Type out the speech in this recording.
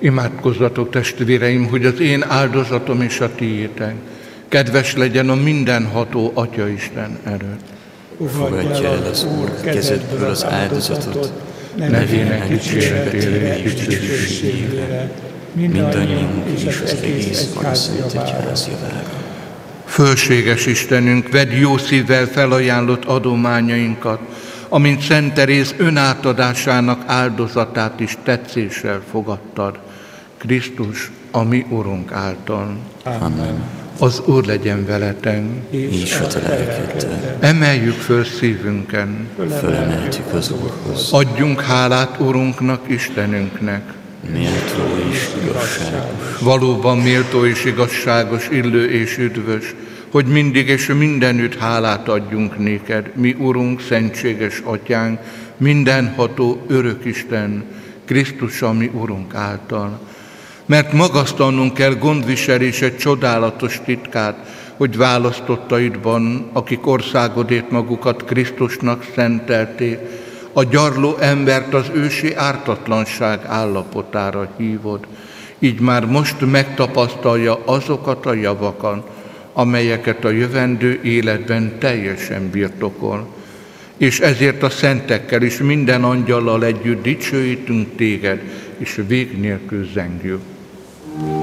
Imádkozzatok, testvéreim, hogy az én áldozatom és a tiétek kedves legyen a mindenható Atyaisten előtt. Fogadja el az Úr kezedből az áldozatot, nevének dicséretére és dicsőségére, mindannyiunk és az egész Szent Egyház javára. Fölséges Istenünk, vedd jó szívvel felajánlott adományainkat, amint Szent Teréz önátadásának áldozatát is tetszéssel fogadtad, Krisztus, a mi Urunk által. Amen. Az Úr legyen veletek. És a te lelkeddel. Emeljük föl szívünken. Fölemeltük az Úrhoz. Adjunk hálát Urunknak, Istenünknek. Méltó és igazságos. Valóban méltó és igazságos, illő és üdvös, hogy mindig és mindenütt hálát adjunk néked, mi Urunk, szentséges Atyánk, mindenható örök Isten, Krisztus, a mi Urunk által. Mert magasztalnunk kell gondviselésed csodálatos titkát, hogy választottaidban, akik országodért magukat Krisztusnak szentelték, a gyarló embert az ősi ártatlanság állapotára hívod, így már most megtapasztalja azokat a javakat, amelyeket a jövendő életben teljesen birtokol. És ezért a szentekkel és minden angyallal együtt dicsőítünk téged, és vég nélkül zengjük.